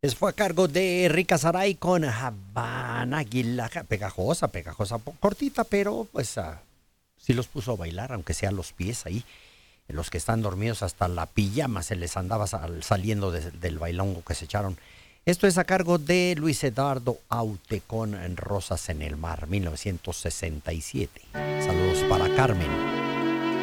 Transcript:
Fue a cargo de Rica Saray con Habana Guilaja. Pegajosa, cortita, pero pues sí los puso a bailar, aunque sea los pies ahí. Los que están dormidos hasta la pijama se les andaba saliendo del bailongo que se echaron. Esto es a cargo de Luis Eduardo Aute con Rosas en el Mar, 1967. Saludos para Carmen.